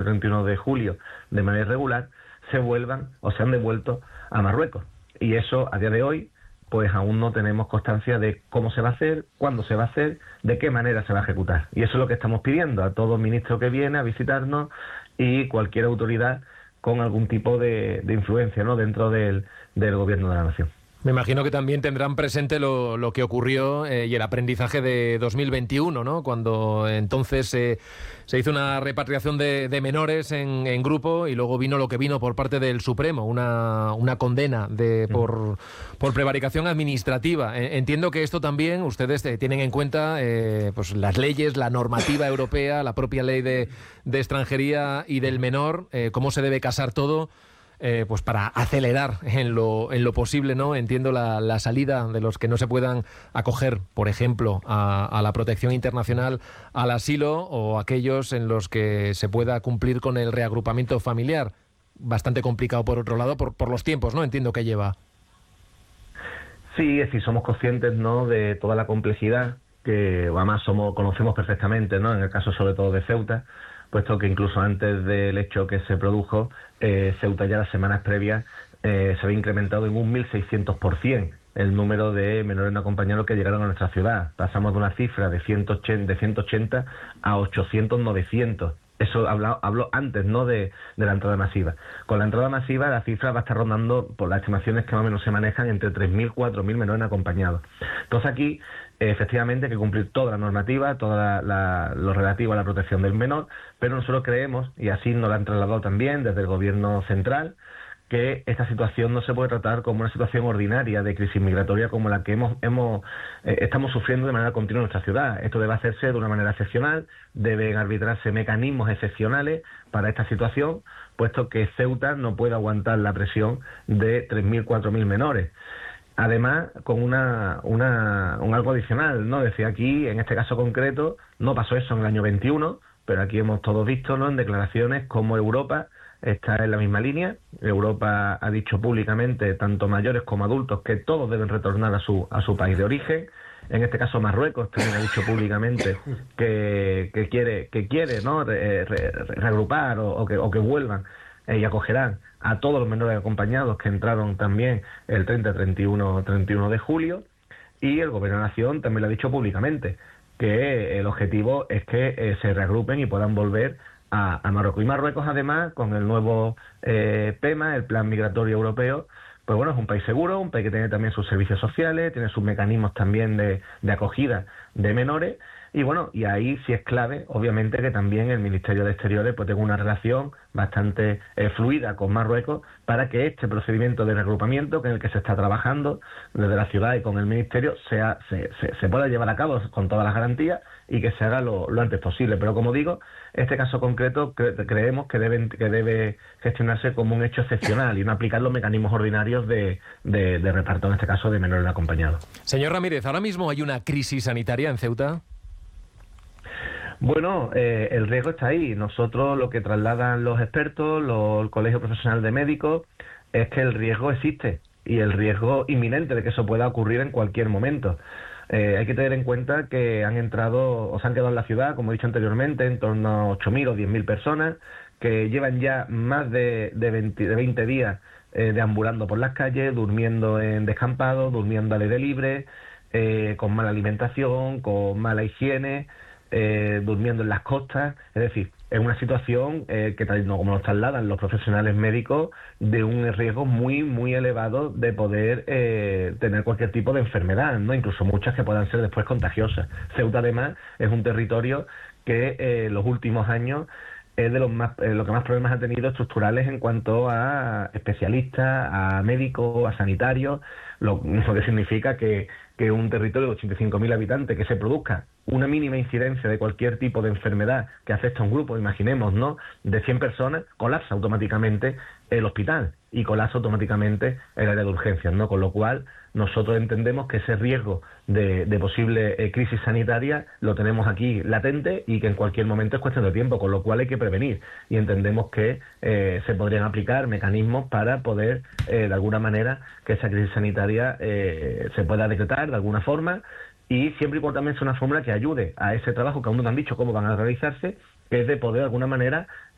31 de julio de manera irregular, se vuelvan o se han devuelto a Marruecos. Y eso, a día de hoy, pues aún no tenemos constancia de cómo se va a hacer, cuándo se va a hacer, de qué manera se va a ejecutar. Y eso es lo que estamos pidiendo a todo ministro que viene a visitarnos y cualquier autoridad con algún tipo de influencia, ¿no?, dentro del gobierno de la nación. Me imagino que también tendrán presente lo que ocurrió y el aprendizaje de 2021, ¿no? Cuando entonces se hizo una repatriación de menores en grupo y luego vino lo que vino por parte del Supremo, una condena por prevaricación administrativa. Entiendo que esto también ustedes tienen en cuenta pues las leyes, la normativa europea, la propia ley de extranjería y del menor, cómo se debe casar todo. Pues para acelerar en lo posible, ¿no? Entiendo la salida de los que no se puedan acoger, por ejemplo, a la protección internacional, al asilo, o aquellos en los que se pueda cumplir con el reagrupamiento familiar. Bastante complicado, por otro lado, por los tiempos, ¿no? Entiendo que lleva. Sí, es decir, somos conscientes, ¿no?, de toda la complejidad que además conocemos perfectamente, ¿no?, en el caso sobre todo de Ceuta, puesto que incluso antes del hecho que se produjo, Ceuta ya las semanas previas se había incrementado en un 1.600% el número de menores no acompañados que llegaron a nuestra ciudad. Pasamos de una cifra de 180 a 800, 900. Eso hablo antes, ¿no?, de la entrada masiva. Con la entrada masiva la cifra va a estar rondando, por las estimaciones que más o menos se manejan, entre 3.000 y 4.000 menores no acompañados. Entonces aquí, efectivamente, hay que cumplir toda la normativa, lo relativo a la protección del menor, pero nosotros creemos, y así nos lo han trasladado también desde el gobierno central, que esta situación no se puede tratar como una situación ordinaria de crisis migratoria como la que estamos sufriendo de manera continua en nuestra ciudad. Esto debe hacerse de una manera excepcional, deben arbitrarse mecanismos excepcionales para esta situación, puesto que Ceuta no puede aguantar la presión de 3.000, 4.000 menores. Además, con un algo adicional, ¿no? Decía aquí, en este caso concreto, no pasó eso en el año 21, pero aquí hemos todos visto, ¿no?, en declaraciones como Europa está en la misma línea. Europa ha dicho públicamente, tanto mayores como adultos, que todos deben retornar a su país de origen. En este caso Marruecos también ha dicho públicamente que quiere, ¿no?, reagrupar o que vuelvan y acogerán a todos los menores acompañados que entraron también el 30-31 de julio. Y el Gobierno de la Nación también lo ha dicho públicamente, que el objetivo es que se reagrupen y puedan volver a Marruecos. Y Marruecos, además, con el nuevo PEMA, el Plan Migratorio Europeo, pues bueno, es un país seguro, un país que tiene también sus servicios sociales, tiene sus mecanismos también de acogida de menores. Y bueno, y ahí sí es clave, obviamente, que también el Ministerio de Exteriores pues tenga una relación bastante fluida con Marruecos para que este procedimiento de reagrupamiento, que en el que se está trabajando desde la ciudad y con el Ministerio, se pueda llevar a cabo con todas las garantías y que se haga lo antes posible. Pero como digo, este caso concreto creemos que debe gestionarse como un hecho excepcional y no aplicar los mecanismos ordinarios de reparto, en este caso de menores no acompañados. Señor Ramírez, ¿ahora mismo hay una crisis sanitaria en Ceuta? Bueno, el riesgo está ahí. Nosotros lo que trasladan los expertos, el Colegio Profesional de Médicos, es que el riesgo existe y el riesgo inminente de que eso pueda ocurrir en cualquier momento. Hay que tener en cuenta que han entrado o se han quedado en la ciudad, como he dicho anteriormente, en torno a 8.000 o 10.000 personas que llevan ya más de 20 días deambulando por las calles, durmiendo en descampados, durmiendo al aire libre, con mala alimentación, con mala higiene, durmiendo en las costas. Es decir, es una situación que, como nos trasladan los profesionales médicos, de un riesgo muy, muy elevado de poder tener cualquier tipo de enfermedad, ¿no?, incluso muchas que puedan ser después contagiosas. Ceuta, además, es un territorio que los últimos años es de lo que más problemas ha tenido estructurales en cuanto a especialistas, a médicos, a sanitarios, lo que significa que un territorio de 85.000 habitantes, que se produzca una mínima incidencia de cualquier tipo de enfermedad que afecta a un grupo, imaginemos, ¿no?, de 100 personas, colapsa automáticamente el hospital y colapsa automáticamente el área de urgencias, ¿no? Con lo cual, nosotros entendemos que ese riesgo de posible crisis sanitaria lo tenemos aquí latente y que en cualquier momento es cuestión de tiempo, con lo cual hay que prevenir. Y entendemos que se podrían aplicar mecanismos para poder, de alguna manera, que esa crisis sanitaria se pueda decretar de alguna forma, y siempre y cuando también sea una fórmula que ayude a ese trabajo que aún no han dicho cómo van a realizarse, que es de poder de alguna manera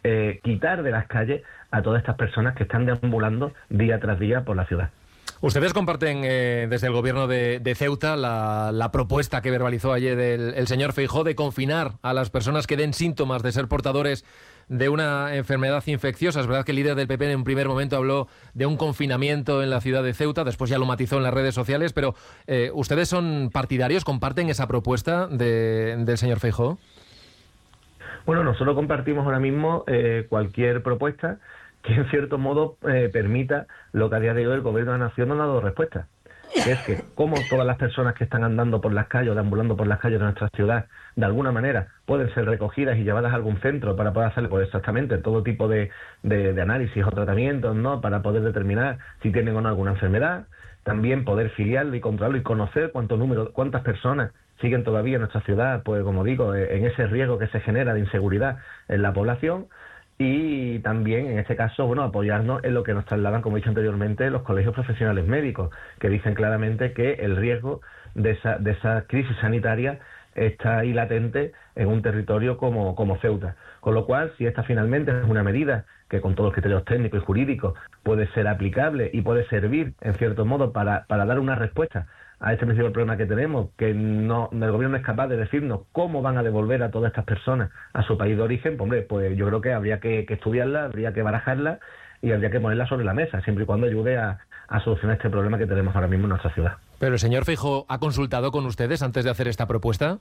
quitar de las calles a todas estas personas que están deambulando día tras día por la ciudad. Ustedes comparten desde el gobierno de Ceuta la propuesta que verbalizó ayer el señor Feijóo de confinar a las personas que den síntomas de ser portadores de una enfermedad infecciosa. Es verdad que el líder del PP en un primer momento habló de un confinamiento en la ciudad de Ceuta, después ya lo matizó en las redes sociales, pero ¿ustedes son partidarios, comparten esa propuesta del señor Feijóo? Bueno, nosotros compartimos ahora mismo cualquier propuesta que en cierto modo permita lo que a día de hoy el Gobierno de la Nación no ha dado respuesta. Que es que como todas las personas que están andando por las calles o deambulando por las calles de nuestra ciudad, de alguna manera pueden ser recogidas y llevadas a algún centro para poder hacer pues, exactamente todo tipo de análisis o tratamientos, ¿no? Para poder determinar si tienen o no alguna enfermedad, también poder filiarlo y controlarlo y conocer cuántas personas siguen todavía en nuestra ciudad, pues como digo, en ese riesgo que se genera de inseguridad en la población. Y también, en este caso, bueno, apoyarnos en lo que nos trasladan, como he dicho anteriormente, los colegios profesionales médicos, que dicen claramente que el riesgo de esa crisis sanitaria está ahí latente en un territorio como Ceuta. Con lo cual, si esta finalmente es una medida que con todos los criterios técnicos y jurídicos puede ser aplicable y puede servir, en cierto modo, para dar una respuesta a este principal problema que tenemos, que el gobierno no es capaz de decirnos cómo van a devolver a todas estas personas a su país de origen, pues, hombre, pues yo creo que habría que estudiarla, habría que barajarla y habría que ponerla sobre la mesa, siempre y cuando ayude a solucionar este problema que tenemos ahora mismo en nuestra ciudad. Pero el señor Feijóo ha consultado con ustedes antes de hacer esta propuesta.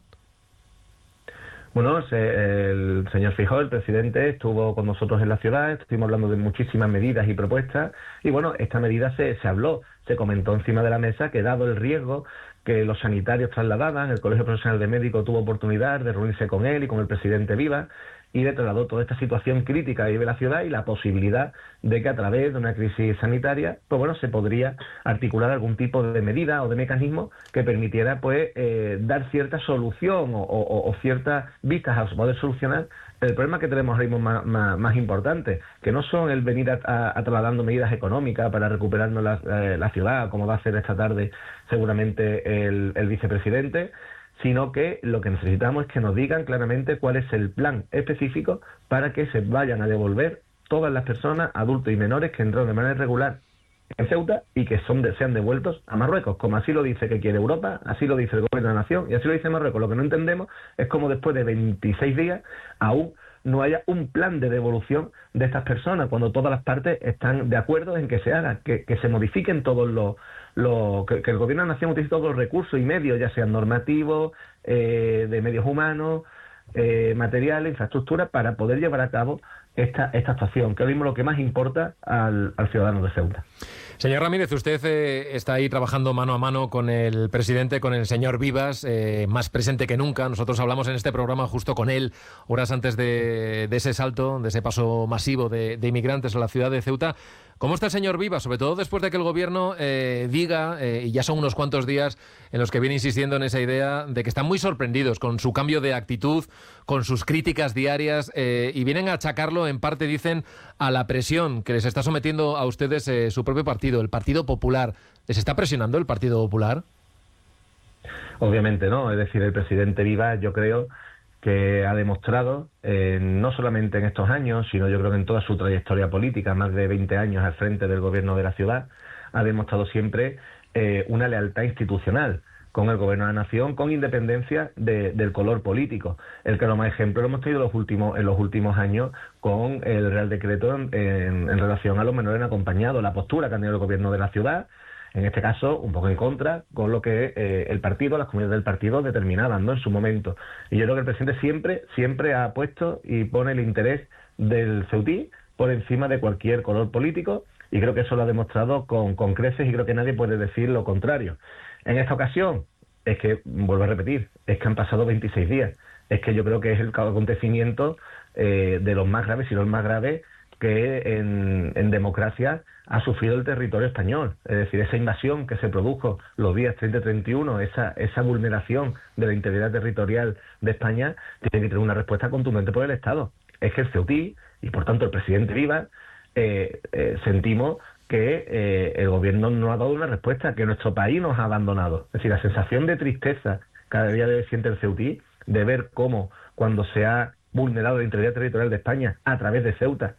Bueno, el señor Feijóo, el presidente, estuvo con nosotros en la ciudad, estuvimos hablando de muchísimas medidas y propuestas, y bueno, esta medida se habló, se comentó encima de la mesa que dado el riesgo que los sanitarios trasladaban, el Colegio Profesional de Médicos tuvo oportunidad de reunirse con él y con el presidente Viva, y le trasladó toda esta situación crítica que vive la ciudad y la posibilidad de que a través de una crisis sanitaria, pues bueno, se podría articular algún tipo de medida o de mecanismo que permitiera pues dar cierta solución o ciertas vistas a poder solucionar el problema que tenemos ahora mismo más importante, que no son el venir a trasladando medidas económicas para recuperarnos la ciudad, como va a hacer esta tarde seguramente el vicepresidente, sino que lo que necesitamos es que nos digan claramente cuál es el plan específico para que se vayan a devolver todas las personas, adultos y menores, que entraron de manera irregular en Ceuta y que sean devueltos a Marruecos, como así lo dice que quiere Europa, así lo dice el Gobierno de la Nación y así lo dice Marruecos. Lo que no entendemos es cómo después de 26 días aún no haya un plan de devolución de estas personas, cuando todas las partes están de acuerdo en que se haga, que se modifiquen todos que el Gobierno de la Nación utilice todos los recursos y medios, ya sean normativos, de medios humanos, materiales, infraestructura, para poder llevar a cabo esta actuación, que es lo que más importa al ciudadano de Ceuta. Señor Ramírez, usted está ahí trabajando mano a mano con el presidente, con el señor Vivas, más presente que nunca. Nosotros hablamos en este programa justo con él, horas antes de ese salto, de ese paso masivo de inmigrantes a la ciudad de Ceuta. ¿Cómo está el señor Vivas? Sobre todo después de que el gobierno diga, y ya son unos cuantos días en los que viene insistiendo en esa idea de que están muy sorprendidos con su cambio de actitud, con sus críticas diarias, y vienen a achacarlo, en parte dicen, a la presión que les está sometiendo a ustedes su propio partido, el Partido Popular. ¿Les está presionando el Partido Popular? Obviamente no, es decir, el presidente Vivas, yo creo que ha demostrado, no solamente en estos años, sino yo creo que en toda su trayectoria política, más de 20 años al frente del gobierno de la ciudad, ha demostrado siempre una lealtad institucional con el Gobierno de la Nación, con independencia del color político. El que más ejemplo lo hemos tenido en los últimos años con el Real Decreto en relación a los menores acompañados, la postura que ha tenido el Gobierno de la ciudad, en este caso un poco en contra con lo que el partido, las comunidades del partido determinaban, ¿no?, en su momento. Y yo creo que el presidente siempre ha puesto y pone el interés del ceutí por encima de cualquier color político, y creo que eso lo ha demostrado con creces, y creo que nadie puede decir lo contrario. En esta ocasión, es que, vuelvo a repetir, es que han pasado 26 días. Es que yo creo que es el acontecimiento de los más graves, si no el más grave, que en democracia ha sufrido el territorio español. Es decir, esa invasión que se produjo los días 30 y 31, esa vulneración de la integridad territorial de España, tiene que tener una respuesta contundente por el Estado. Es que el ceutí, y por tanto el presidente Vivas, sentimos que el gobierno no ha dado una respuesta, que nuestro país nos ha abandonado. Es decir, la sensación de tristeza cada día siente el ceutí de ver cómo, cuando se ha vulnerado la integridad territorial de España a través de Ceuta